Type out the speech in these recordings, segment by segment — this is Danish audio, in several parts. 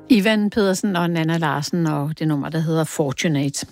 Ivan Pedersen og Nanna Larsen og det nummer, der hedder Fortunate.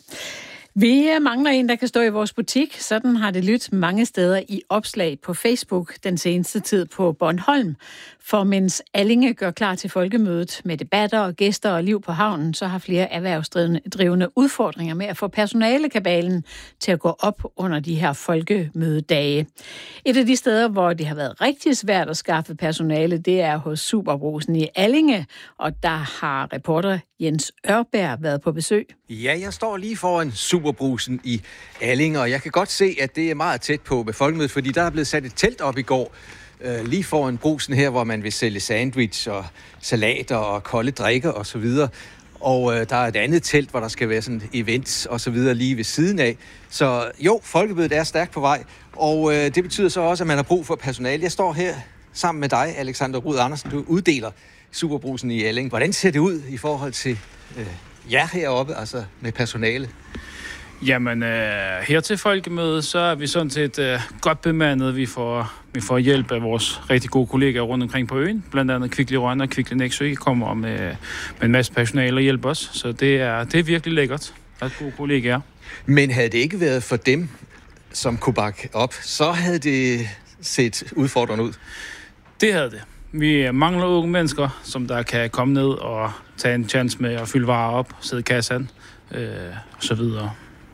Vi mangler en, der kan stå i vores butik. Sådan har det lyttet mange steder i opslag på Facebook den seneste tid på Bornholm. For mens Allinge gør klar til folkemødet med debatter og gæster og liv på havnen, så har flere erhvervsdrivende udfordringer med at få personalekabalen til at gå op under de her folkemødedage. Et af de steder, hvor det har været rigtig svært at skaffe personale, det er hos Superbrugsen i Allinge, og der har reporter Jens Ørberg været på besøg. Ja, jeg står lige foran Superbrugsen i Allinge, og jeg kan godt se, at det er meget tæt på med folkemødet, fordi der er blevet sat et telt op i går, lige foran brugsen her, hvor man vil sælge sandwich og salater og kolde drikker og så videre. Og der er et andet telt, hvor der skal være sådan events og så videre lige ved siden af. Så jo, folkemødet er stærkt på vej, og det betyder så også, at man har brug for personale. Jeg står her sammen med dig, Alexander Rud Andersen. Du uddeler Superbrugsen i Allinge. Hvordan ser det ud i forhold til jer heroppe, altså med personale? Jamen, her til folkemødet, så er vi sådan set godt bemandet. Vi får hjælp af vores rigtig gode kollegaer rundt omkring på øen. Blandt andet Kvickly Rønne og Kvickly Nexø kommer med en masse personale og hjælper os. Så det er virkelig lækkert. Der er gode kollegaer. Men havde det ikke været for dem, som kunne bakke op, så havde det set udfordrende ud? Det havde det. Vi mangler unge mennesker, som der kan komme ned og tage en chance med at fylde varer op, sidde i kassen og så videre.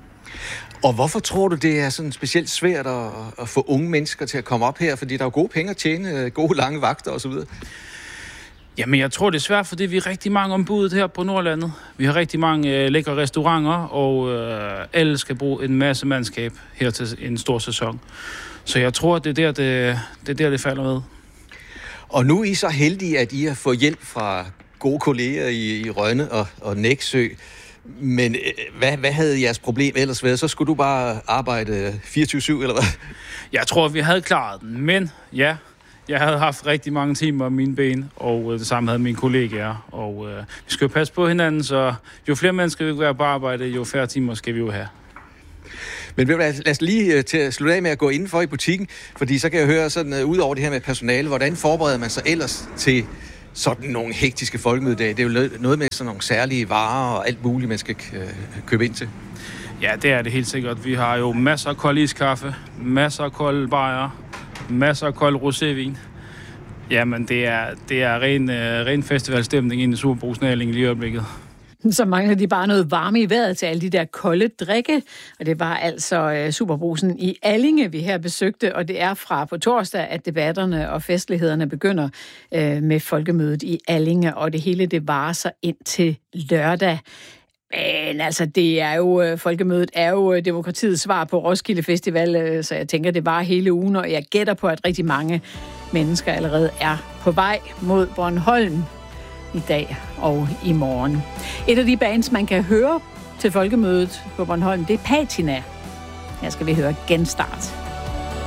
Og hvorfor tror du, det er sådan specielt svært at få unge mennesker til at komme op her? Fordi der er jo gode penge at tjene, gode lange vagter osv. Jamen, jeg tror, det er svært, fordi vi er rigtig mange ombudet her på Nordlandet. Vi har rigtig mange lækre restauranter, og alle skal bruge en masse mandskab her til en stor sæson. Så jeg tror, det er der, det falder med. Og nu er I så heldige, at I har fået hjælp fra gode kolleger i Rønne og Nexø. Men hvad havde jeres problem ellers været? Så skulle du bare arbejde 24/7, eller hvad? Jeg tror, vi havde klaret den. Men ja, jeg havde haft rigtig mange timer af mine ben, og det samme havde mine kollegaer. Og vi skal jo passe på hinanden, så jo flere mennesker vi kan være på arbejde, jo færre timer skal vi jo have. Men lad os lige til at slutte af med at gå indenfor i butikken, fordi så kan jeg høre sådan, ud over det her med personale, hvordan forbereder man sig ellers til sådan nogle hektiske folkemødedage? Det er jo noget med sådan nogle særlige varer og alt muligt, man skal købe ind til. Ja, det er det helt sikkert. Vi har jo masser af kold iskaffe, masser af kold bajer, masser af kold rosévin. Jamen, det er ren festivalstemning inde i Superbrugsen Allinge lige i øjeblikket. Så mangler de bare noget varme i vejret til alle de der kolde drikke. Og det var altså Superbrugsen i Allinge, vi her besøgte. Og det er fra på torsdag, at debatterne og festlighederne begynder med folkemødet i Allinge. Og det hele, det varer sig ind til lørdag. Men altså, folkemødet er jo demokratiets svar på Roskilde Festival. Så jeg tænker, det varer hele ugen. Og jeg gætter på, at rigtig mange mennesker allerede er på vej mod Bornholm i dag og i morgen. Et af de bands, man kan høre til folkemødet på Bornholm, det er Patina. Her skal vi høre Genstart.